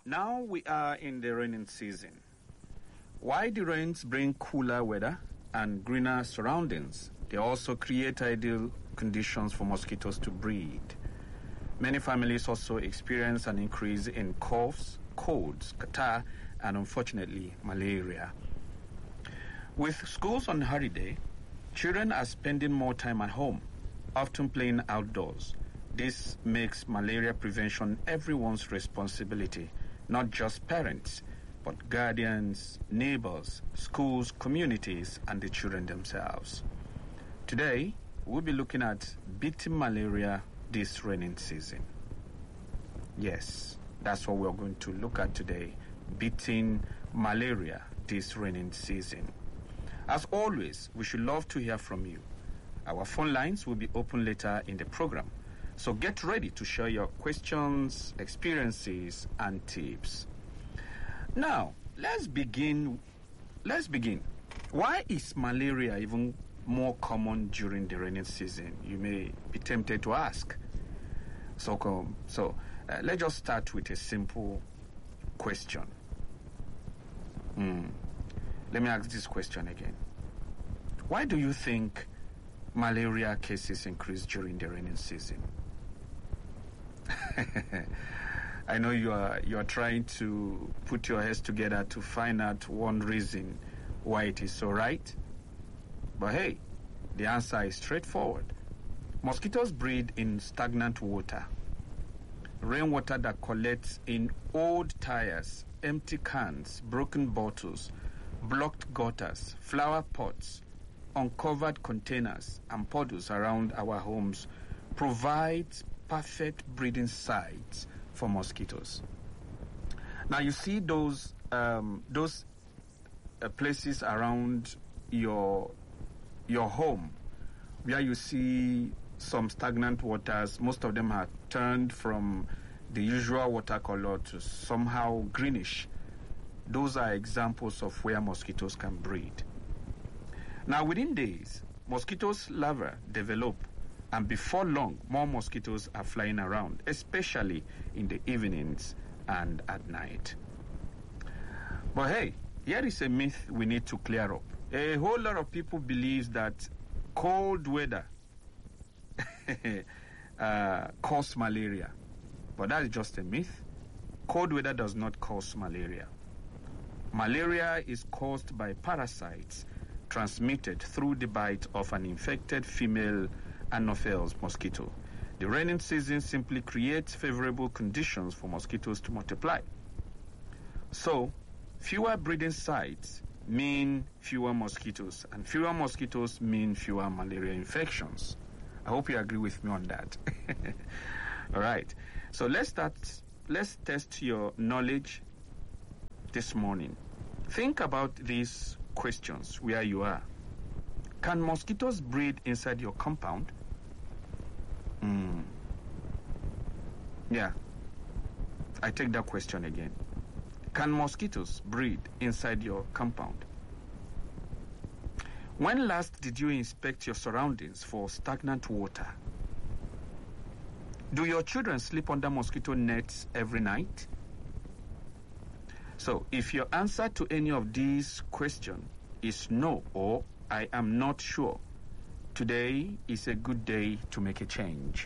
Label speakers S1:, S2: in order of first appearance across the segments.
S1: Now we are in the raining season. While the rains bring cooler weather and greener surroundings, they also create ideal conditions for mosquitoes to breed. Many families also experience an increase in coughs, colds, catarrh, and unfortunately, malaria. With schools on holiday, children are spending more time at home, often playing outdoors. This makes malaria prevention everyone's responsibility, not just parents, but guardians, neighbors, schools, communities, and the children themselves. Today, we'll be looking at beating malaria this raining season. Yes, that's what we're going to look at today, beating malaria this raining season. As always, we should love to hear from you. Our phone lines will be open later in the program, so get ready to share your questions, experiences, and tips. Now, let's begin. Why is malaria even more common during the rainy season? You may be tempted to ask. Let's just start with a simple question. Let me ask this question again. Why do you think malaria cases increase during the rainy season? I know you are trying to put your heads together to find out one reason why it is so, right? But hey, the answer is straightforward. Mosquitoes breed in stagnant water. Rainwater that collects in old tires, empty cans, broken bottles, blocked gutters, flower pots, uncovered containers, and puddles around our homes provides perfect breeding sites for mosquitoes. Now you see those places around your home where you see some stagnant waters. Most of them have turned from the usual water color to somehow greenish. Those are examples of where mosquitoes can breed. Now within days, mosquitoes' larvae develop, and before long, more mosquitoes are flying around, especially in the evenings and at night. But hey, here is a myth we need to clear up. A whole lot of people believe that cold weather causes malaria. But that is just a myth. Cold weather does not cause malaria. Malaria is caused by parasites transmitted through the bite of an infected female Anopheles mosquito. The rainy season simply creates favorable conditions for mosquitoes to multiply. So, fewer breeding sites mean fewer mosquitoes, and fewer mosquitoes mean fewer malaria infections. I hope you agree with me on that. All right. So let's test your knowledge this morning. Think about these questions where you are. Can mosquitoes breed inside your compound? Yeah. I take that question again. Can mosquitoes breed inside your compound? When last did you inspect your surroundings for stagnant water? Do your children sleep under mosquito nets every night? So, if your answer to any of these questions is no or I am not sure, today is a good day to make a change.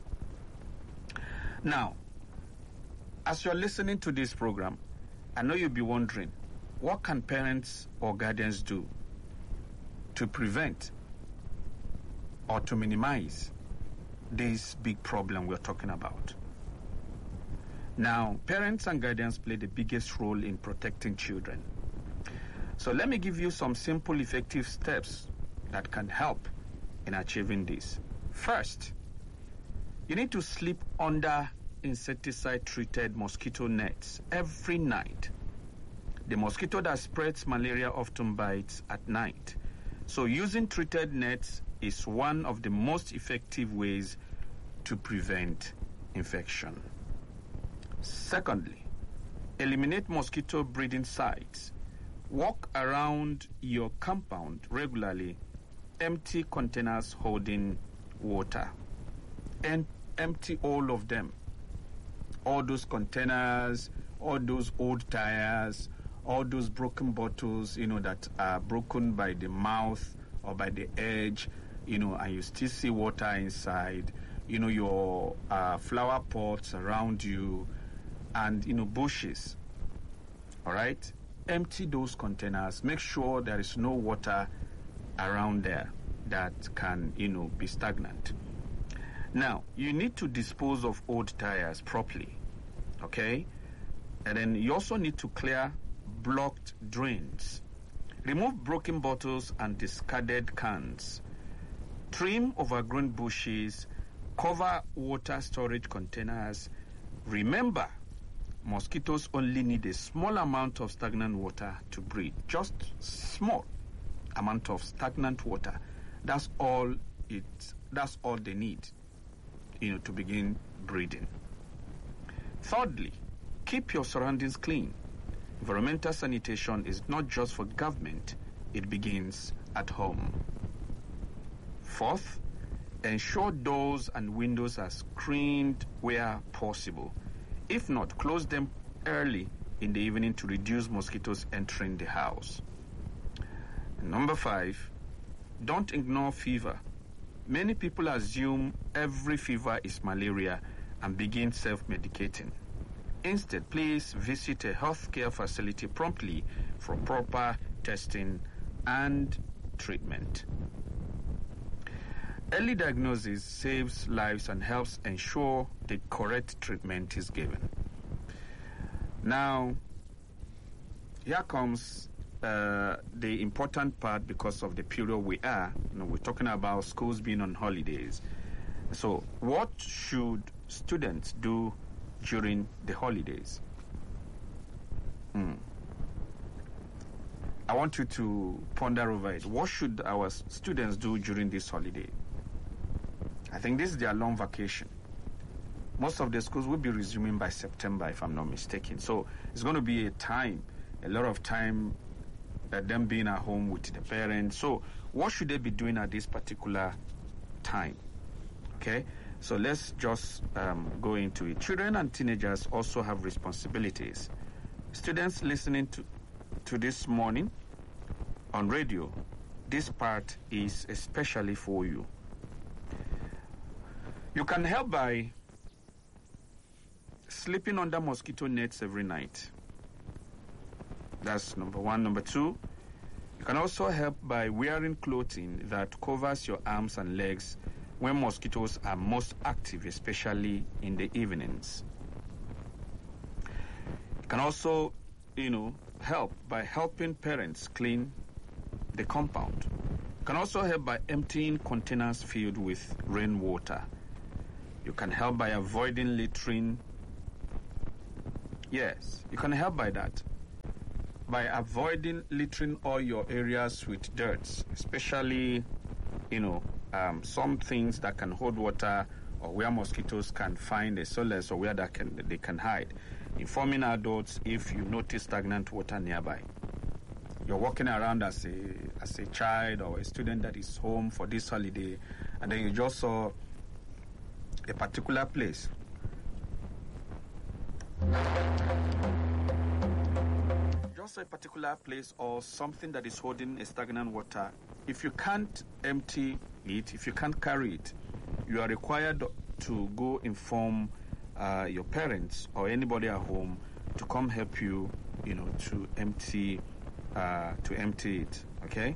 S1: Now, as you're listening to this program, I know you'll be wondering, what can parents or guardians do to prevent or to minimize this big problem we're talking about? Now, parents and guardians play the biggest role in protecting children. So let me give you some simple, effective steps that can help in achieving this. First, you need to sleep under insecticide-treated mosquito nets every night. The mosquito that spreads malaria often bites at night. So using treated nets is one of the most effective ways to prevent infection. Secondly, eliminate mosquito breeding sites. Walk around your compound regularly. Empty containers holding water. And empty all of them. All those containers, all those old tires, all those broken bottles, that are broken by the mouth or by the edge, and you still see water inside, your flower pots around you, and, bushes. All right? Empty those containers. Make sure there is no water around there that can, be stagnant. Now, you need to dispose of old tires properly, okay? And then you also need to clear blocked drains. Remove broken bottles and discarded cans. Trim overgrown bushes. Cover water storage containers. Remember, mosquitoes only need a small amount of stagnant water to breed. Just small amount of stagnant water. That's all they need, to begin breeding. Thirdly, keep your surroundings clean. Environmental sanitation is not just for government, it begins at home. Fourth, ensure doors and windows are screened where possible. If not, close them early in the evening to reduce mosquitoes entering the house. Number 5, don't ignore fever. Many people assume every fever is malaria and begin self-medicating. Instead, please visit a healthcare facility promptly for proper testing and treatment. Early diagnosis saves lives and helps ensure the correct treatment is given. Now, here comes the important part because of the period we are. We're talking about schools being on holidays. So, what should students do during the holidays? I want you to ponder over it. What should our students do during this holiday? I think this is their long vacation. Most of the schools will be resuming by September, if I'm not mistaken. So it's going to be a lot of time, them being at home with the parents. So what should they be doing at this particular time? Okay, so let's just go into it. Children and teenagers also have responsibilities. Students listening to this morning on radio, this part is especially for you. You can help by sleeping under mosquito nets every night. That's number 1. Number 2, you can also help by wearing clothing that covers your arms and legs when mosquitoes are most active, especially in the evenings. You can also, help by helping parents clean the compound. You can also help by emptying containers filled with rainwater. You can help by avoiding littering. Yes, you can help by that. By avoiding littering all your areas with dirt, especially, some things that can hold water or where mosquitoes can find a solace or where they can hide. Informing adults if you notice stagnant water nearby. You're walking around as a child or a student that is home for this holiday, and then you just saw a particular place. Just a particular place or something that is holding a stagnant water. If you can't empty it, if you can't carry it, you are required to go inform your parents or anybody at home to come help you, to empty it. Okay.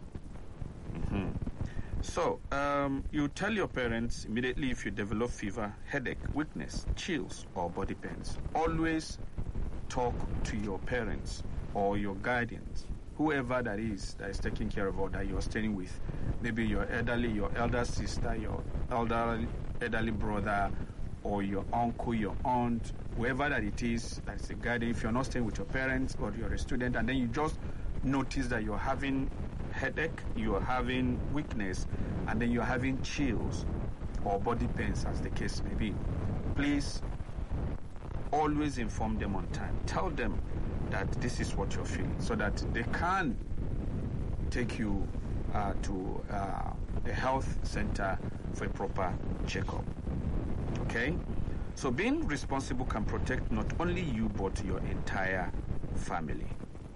S1: So, you tell your parents immediately if you develop fever, headache, weakness, chills, or body pains. Always talk to your parents or your guardians, whoever that is taking care of or that you're staying with. Maybe your elder sister, your elderly brother, or your uncle, your aunt, whoever that it is that is a guardian. If you're not staying with your parents or you're a student and then you just notice that you're having headache, you're having weakness, and then you're having chills or body pains, as the case may be, please always inform them on time. Tell them that this is what you're feeling so that they can take you to a health center for a proper checkup. Okay? So being responsible can protect not only you but your entire family.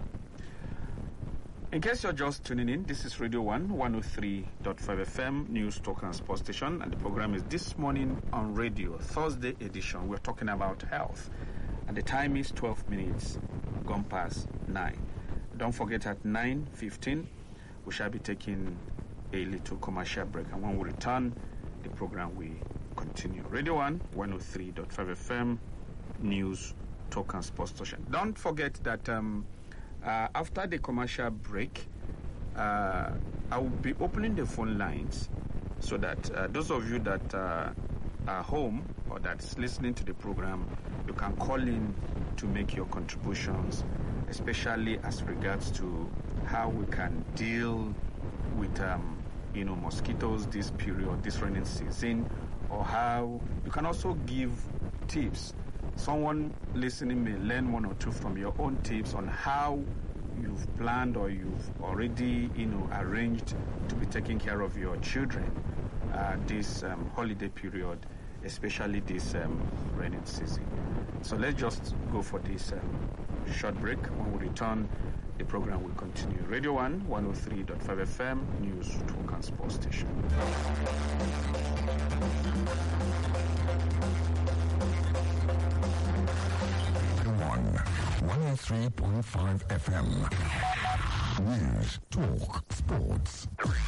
S1: In case you're just tuning in, this is Radio 1, 103.5 FM, News, Talk and Sports Station, and the program is This Morning on Radio, Thursday edition. We're talking about health, and the time is 12 minutes gone past 9. Don't forget, at 9:15, we shall be taking a little commercial break, and when we return, the program will continue. Radio 1, 103.5 FM, News, Talk and Sports Station. Don't forget that after the commercial break, I will be opening the phone lines so that those of you that are home or that's listening to the program, you can call in to make your contributions, especially as regards to how we can deal with mosquitoes this period, this raining season, or how you can also give tips. Someone listening may learn one or two from your own tips on how you've planned or you've already, arranged to be taking care of your children this holiday period, especially this raining season. So let's just go for this short break. When we return, the program will continue. Radio 1, 103.5 FM, News, Talk and Sports Station.
S2: 103.5 FM. News, Talk, Sports.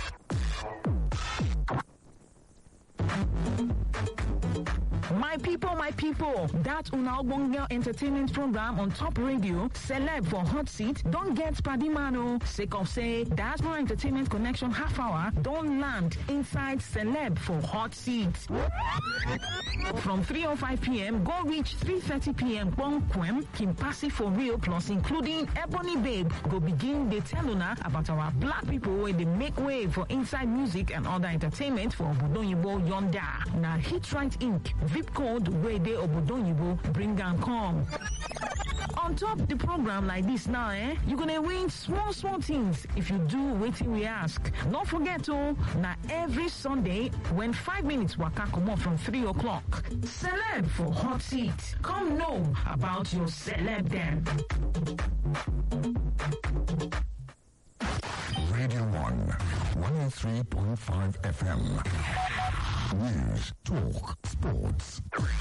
S3: My people, that Unaobonga entertainment program on Top Radio, Celeb for Hot Seat, don't get Padimano. Sake of say, Diaspora Entertainment Connection half hour, don't land inside Celeb for Hot Seat. From 3:05 p.m., go reach 3:30 p.m. Bonquem, Kimpasi for real, plus including Ebony Babe, go begin the tell una about our black people where they make way for inside music and other entertainment for Obodonyibo Yonda. Now Hit Right Inc. VIP code where they Obodonyibo bring and come. On top the program like this now, you're gonna win small things if you do waiting we ask. Don't forget now every Sunday when 5 minutes waka come on from 3 o'clock. Celeb for Hot Seat. Come know about your celeb then.
S2: Radio 1, 103.5 FM. News, Talk, Sports.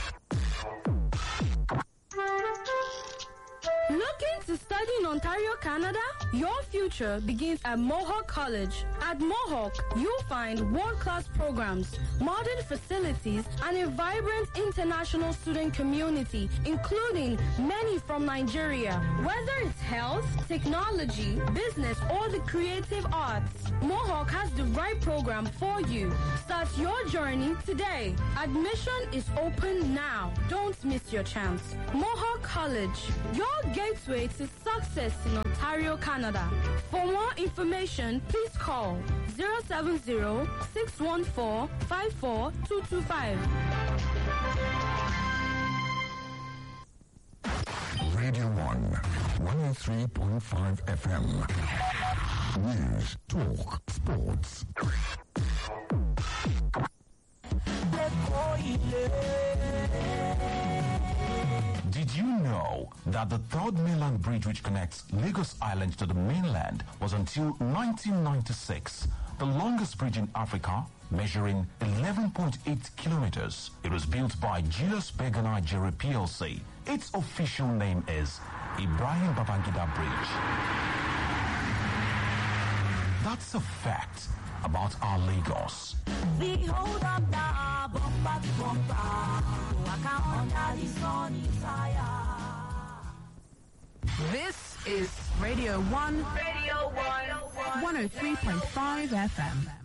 S4: Looking to study in Ontario, Canada? Your future begins at Mohawk College. At Mohawk, you'll find world-class programs, modern facilities, and a vibrant international student community, including many from Nigeria. Whether it's health, technology, business, or the creative arts, Mohawk has the right program for you. Start your journey today. Admission is open now. Don't miss your chance. Mohawk College, your gateway to success in Ontario, Canada. For more information, please call 070-614-54225.
S2: Radio 1, 103.5 FM. News, Talk, Sports.
S5: Did you know that the third mainland bridge which connects Lagos Island to the mainland was until 1996 the longest bridge in Africa, measuring 11.8 kilometers? It was built by Julius Berger Nigeria PLC. Its official name is Ibrahim Babangida Bridge. That's a fact about our Lagos.
S6: This is Radio 1, 103.5 FM.